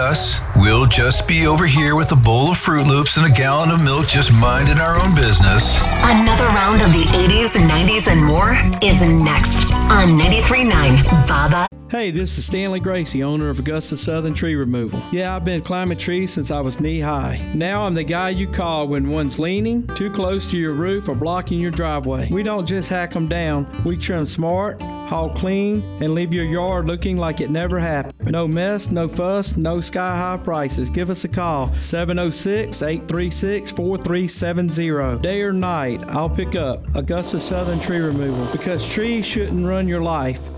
us. We'll just be over here with a bowl of Fruit Loops and a gallon of milk, just minding our own business. Another round of the 80s, 90s, and more is next on 93.9 Baba. Hey, this is Stanley Gracie, owner of Augusta Southern Tree Removal. Yeah, I've been climbing trees since I was knee-high. Now I'm the guy you call when one's leaning, too close to your roof, or blocking your driveway. We don't just hack them down. We trim smart, haul clean, and leave your yard looking like it never happened. No mess, no fuss, no sky-high prices. Give us a call, 706-836-4370. Day or night, I'll pick up Augusta Southern Tree Removal, because trees shouldn't run your life.